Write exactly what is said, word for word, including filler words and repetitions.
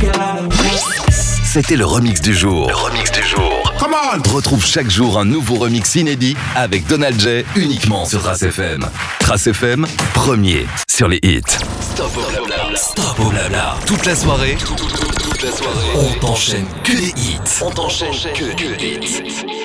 C'était le remix du jour. Le remix du jour. Come on! Retrouve chaque jour un nouveau remix inédit avec Donald J uniquement sur Trace F M. Trace F M, premier sur les hits. Stop au blabla. Stop au blabla. Toute la soirée. Toute, toute, toute, toute la soirée. On t'enchaîne que des hits. On t'enchaîne que des hits.